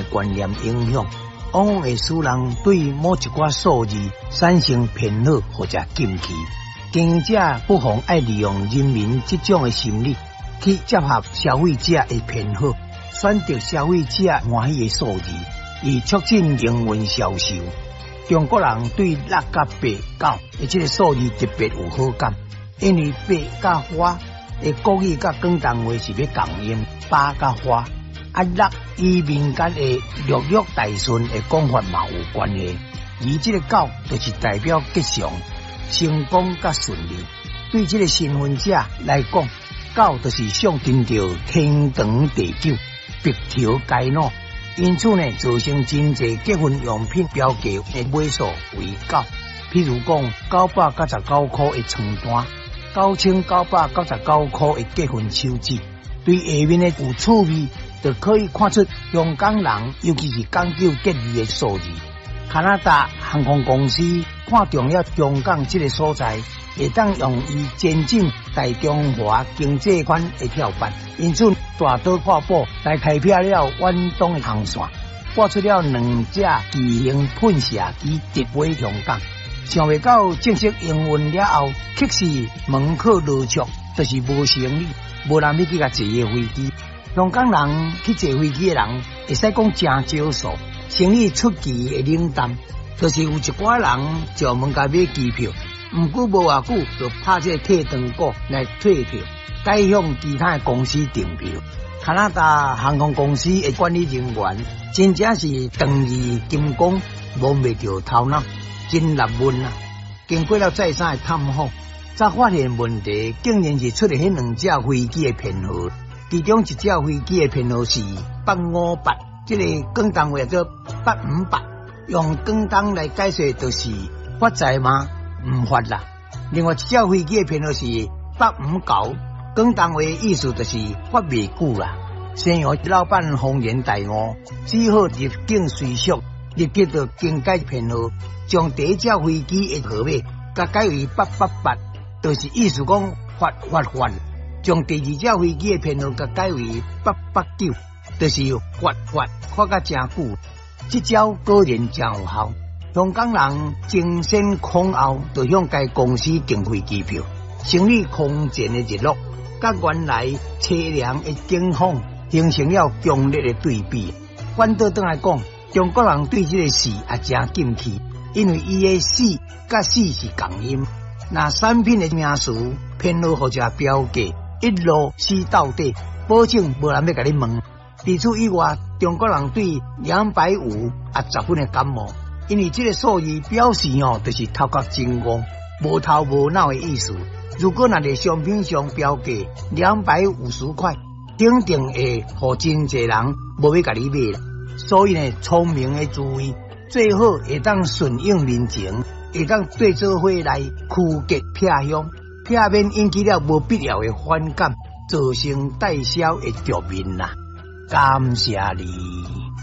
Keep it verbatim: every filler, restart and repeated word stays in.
观念影响，往往会使人对某一寡数字产生偏好或者禁忌。经营者不妨爱利用人民这种的心理，去结合消费者的偏好，选择消费者欢喜的数字，以促进营运销售。中国人对六甲八九的这个数字特别有好感，因为八甲花的国语甲广东话是要共音，八甲花啊六与民间的六六大顺的讲法嘛有关系，而这个九就是代表吉祥、成功甲顺利。对这个身份者来讲，九就是象征着天长地久、白头偕老。因此呢，造成真济结婚用品标价的尾数为九，譬如讲九百九十九块的床单，九千九百九十九块的结婚手指。对下面的有趣味，就可以看出香港人尤其是讲究吉利的数字。加拿大航空公司看中了香港这个所在，会当用以前进大中华经济圈的跳板，因此大刀阔斧来开辟了远东的航线，挂出了两架巨型喷射机直飞香港。想未到正式营运了后，确实门可罗雀，就是无生意，无人要去甲坐个飞机。香港人去坐飞机的人，会使讲真少数，生意出奇的冷淡，就是有一寡人专门甲买机票。毋过无偌久，就拍这退堂鼓来退票，改向其他的公司订票。加拿大航空公司的管理人员真正是长义金刚，摸袂着头脑，真纳闷啊！经过了再三的探访，才发现问题竟然是出伫迄两架飞机的编号，其中一架飞机的编号是八五八，这个广东话叫八五八，用广东来解释就是发财吗？唔发啦。另外一架飞机的编号是八五九，广东话意思就是发未久啦。西洋老板方言大悟，只好入境随俗，立即就更改编号，将第一架飞机的号码甲改为八八八，就是意思讲发发发。将第二架飞机的编号甲改为八八九，就是发发发甲真久。这招果然真有效。香港人争先恐后，就向该公司订飞机票，生意空前的热络，甲原来凄凉的景况形成了强烈的对比。反倒转来讲，中国人对这个事也真禁忌，因为伊的死甲死是共音，那产品的名词、编号或者标价一路死到底，保证无人要甲你问。除此以外，中国人对两百五也十分的感冒。因为这个数字表示哦，就是头壳真戆，无头无脑的意思。如果那在商品上标价两百五十块，肯定会互真侪人无要甲你买啦。所以呢，聪明的注意，最好会当顺应民情，会当对做伙来区隔撇向，避免引起了无必要的反感，造成代销的局面啦。感谢你。